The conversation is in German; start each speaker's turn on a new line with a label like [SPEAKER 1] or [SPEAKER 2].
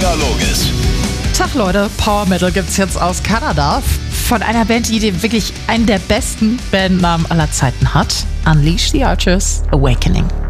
[SPEAKER 1] Dialoges.
[SPEAKER 2] Tag Leute, Power Metal gibt's jetzt aus Kanada. Von einer Band, die wirklich einen der besten Bandnamen aller Zeiten hat. Unleash the Archers, Awakening.